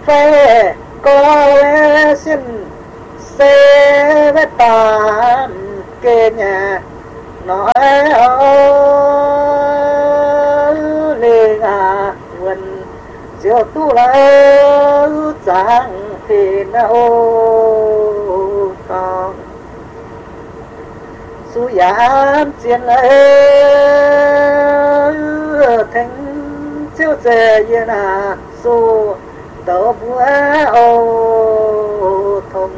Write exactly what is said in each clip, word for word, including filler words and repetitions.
về có lẽ xin xe với tàn kê nhà nói ơ lê ngà quần chiều tu lỡ chẳng thì nào con su giảm chiến lấy thành chiếu trẻ như là su tàu búa ô thông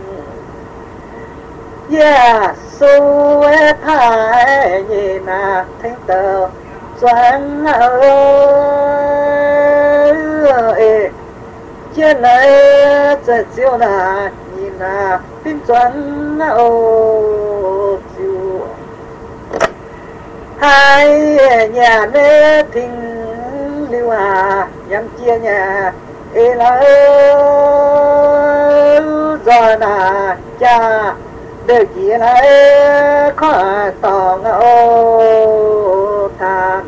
yeah su ế thái như là thành tàu choáng ơi chiến lấy trẻ chiếu là nhìn là tin choáng ô chiều hai nhà nê thình lưu hà nhằm chia nhà ê là rồi là cha để kia lại khó tòng ô than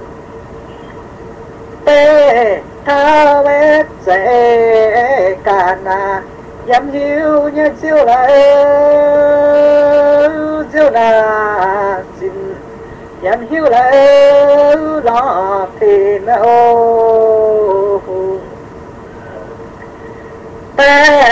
tê tha vết dễ cả nà dám hiu như chiêu lại chiêu là xin dám hiu lại lo thì nó tê